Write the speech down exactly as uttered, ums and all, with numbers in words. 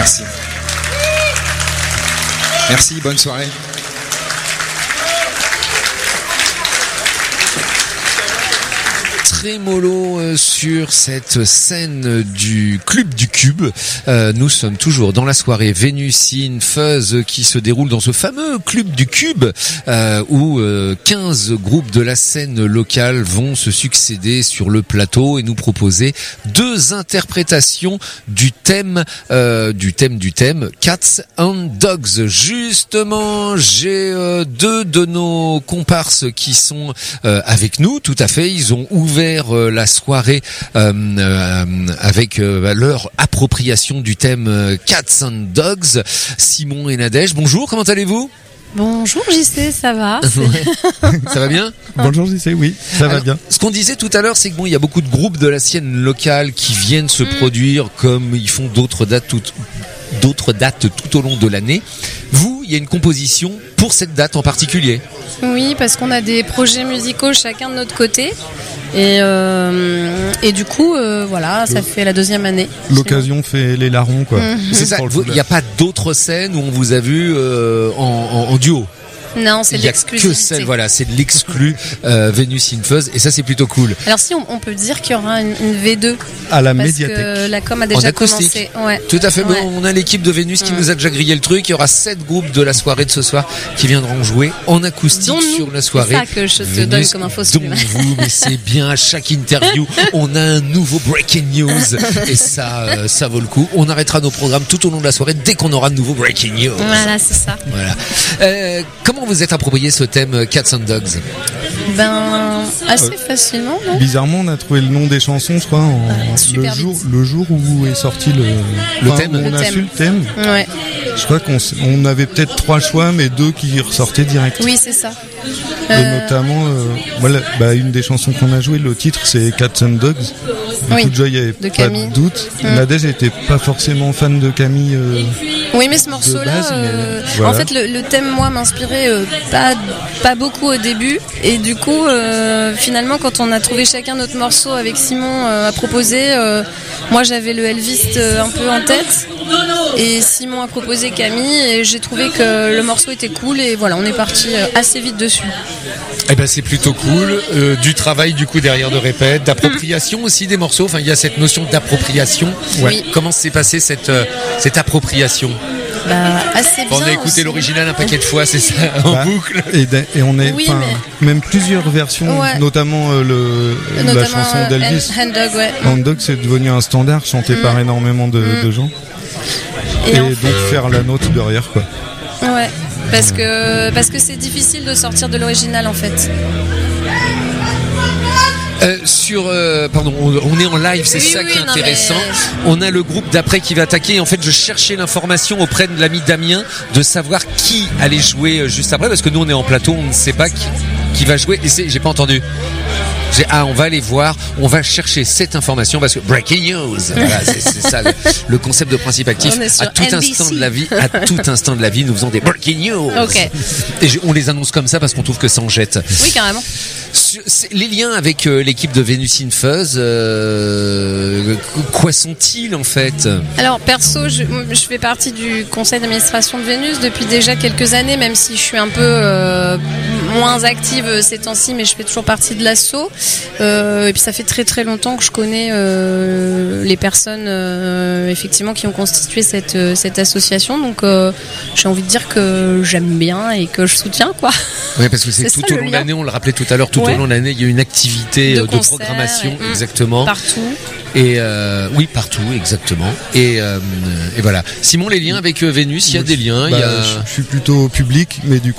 Merci. Merci, bonne soirée. Très mollo euh, sur cette scène du Club du Cube. Euh, nous sommes toujours dans la soirée Venus in Fuzz qui se déroule dans ce fameux Club du Cube euh, où euh, quinze groupes de la scène locale vont se succéder sur le plateau et nous proposer deux interprétations du thème euh, du thème du thème Cats and Dogs. Justement, j'ai euh, deux de nos comparses qui sont euh, avec nous. Tout à fait, ils ont ouvert la soirée euh, euh, avec euh, leur appropriation du thème euh, Cats and Dogs. Simon et Nadège, bonjour, comment allez-vous ? Bonjour J C, ça va? Ça va bien? Bonjour J C, oui, ça Alors, va bien. Ce qu'on disait tout à l'heure, c'est que bon, il y a beaucoup de groupes de la scène locale qui viennent se mmh. produire comme ils font d'autres dates tout, d'autres dates tout au long de l'année. Vous, il y a une composition pour cette date en particulier? Oui, parce qu'on a des projets musicaux chacun de notre côté. Et, euh, et du coup, euh, voilà, ça fait la deuxième année. L'occasion fait les larrons, quoi. Mmh. C'est ça. Il n'y a pas d'autres scènes où on vous a vu euh, en, en, en duo? Non, c'est l'exclusivité. Il y a que celle, voilà, c'est de l'exclu euh, Venus in Fuzz et ça c'est plutôt cool. Alors si on, on peut dire qu'il y aura une, une V deux à la parce médiathèque. Que la com a déjà commencé. Ouais. Tout à fait. Ouais. Bon, on a l'équipe de Vénus qui mmh. nous a déjà grillé le truc. Il y aura sept groupes de la soirée de ce soir qui viendront jouer en acoustique dont sur nous. la soirée. C'est ça que je te Vénus, donne comme info. Dont vous, mais c'est bien. À chaque interview, on a un nouveau breaking news et ça, euh, ça vaut le coup. On arrêtera nos programmes tout au long de la soirée dès qu'on aura de nouveaux breaking news. Voilà, c'est ça. Voilà. Euh, comment vous êtes approprié ce thème Cats and Dogs? Ben, assez euh, facilement, non? Bizarrement, on a trouvé le nom des chansons, je crois, en, euh, le, jour, le jour où est sorti le, le enfin, thème. Où on le a thème. su le thème. Ouais. Je crois qu'on on avait peut-être trois choix, mais deux qui ressortaient direct. Oui, c'est ça. Et euh... notamment, euh, voilà, bah, une des chansons qu'on a jouées, le titre, c'est Cats and Dogs. Du oui, coup, déjà, il n'y avait de pas Camille. de doute. Mmh. Nadège n'était pas forcément fan de Camille. Euh, oui, mais ce morceau-là, base, euh, mais voilà. en fait, le, le thème, moi, m'inspirait euh, pas, pas beaucoup au début. Et du coup, euh, finalement, quand on a trouvé chacun notre morceau avec Simon euh, à proposer, euh, moi, j'avais le Elvis euh, un peu en tête. Et Simon a proposé Camille. Et j'ai trouvé que le morceau était cool. Et voilà, on est parti euh, assez vite dessus. Eh ben c'est plutôt cool, euh, du travail du coup derrière de répète, d'appropriation aussi des morceaux. Enfin il y a cette notion d'appropriation. Oui. Comment s'est passée cette euh, cette appropriation? Bah, assez bien. On a écouté aussi. l'original un paquet de fois, c'est ça, en bah, boucle. Et, et on est, oui, mais... même plusieurs versions, ouais. notamment euh, le notamment, la chanson d'Elvis. Hand Dog, ouais. Hand Dog, c'est devenu un standard chanté mm. par énormément de, mm. de gens. Et, et donc fait... faire la note derrière, quoi. Ouais. Parce que parce que c'est difficile de sortir de l'original en fait. Euh, sur euh, pardon, on, on est en live, c'est oui, ça oui, qui est non, intéressant. Mais... On a le groupe d'après qui va attaquer. En fait, je cherchais l'information auprès de l'ami Damien de savoir qui allait jouer juste après, parce que nous on est en plateau, on ne sait pas qui, qui va jouer. Et c'est, j'ai pas entendu. J'ai, ah, on va aller voir, on va chercher cette information parce que breaking news. Voilà, c'est, c'est ça le, le concept de principe actif. À tout N B C. Instant de la vie, à tout instant de la vie, nous faisons des breaking news. Okay. Et on les annonce comme ça parce qu'on trouve que ça en jette. Oui, carrément. Les liens avec euh, l'équipe de Venus in Fuzz, euh, quoi sont-ils en fait? Alors perso, je, je fais partie du conseil d'administration de Vénus depuis déjà quelques années, même si je suis un peu euh, moins active ces temps-ci, mais je fais toujours partie de l'asso. Euh, et puis ça fait très très longtemps que je connais euh, les personnes euh, effectivement qui ont constitué cette, cette association, donc euh, j'ai envie de dire que j'aime bien et que je soutiens quoi. Oui, parce que c'est, c'est tout ça, au long de l'année, on le rappelait tout à l'heure, tout ouais. au long de l'année, il y a une activité de, de concert, programmation, et, exactement. Partout. Et euh, oui, partout, exactement. Et, euh, et voilà. Simon, les liens avec Vénus, il y a des liens. Bah, il y a... Je suis plutôt public, mais du coup.